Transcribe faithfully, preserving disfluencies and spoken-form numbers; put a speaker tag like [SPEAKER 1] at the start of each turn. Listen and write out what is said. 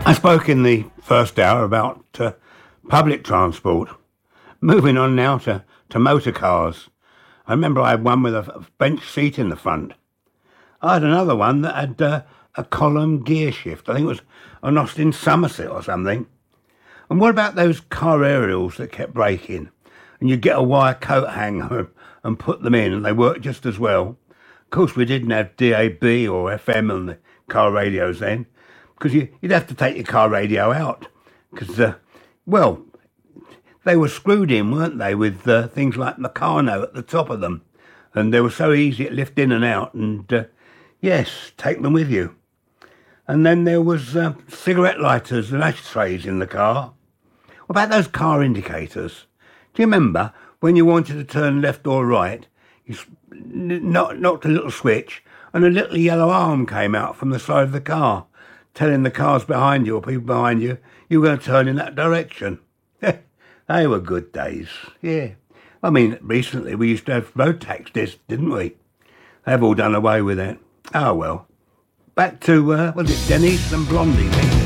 [SPEAKER 1] I spoke in the first hour about uh, public transport. Moving on now to, to motor cars. I remember I had one with a bench seat in the front. I had another one that had uh, a column gear shift. I think it was an Austin Somerset or something. And what about those car aerials that kept breaking? And you'd get a wire coat hanger and put them in and they worked just as well. Of course, we didn't have D A B or F M on the car radios then, because you, you'd have to take your car radio out. Because, uh, well, they were screwed in, weren't they, with uh, things like Meccano at the top of them. And they were so easy to lift in and out and, uh, yes, take them with you. And then there was uh, cigarette lighters and ashtrays in the car. What about those car indicators? Do you remember when you wanted to turn left or right, you knocked a little switch and a little yellow arm came out from the side of the car, telling the cars behind you or people behind you, you were going to turn in that direction. They were good days, yeah. I mean, recently we used to have road tax discs, didn't we? They've all done away with that. Oh, well. Back to, uh, was it Dennis and Blondie then?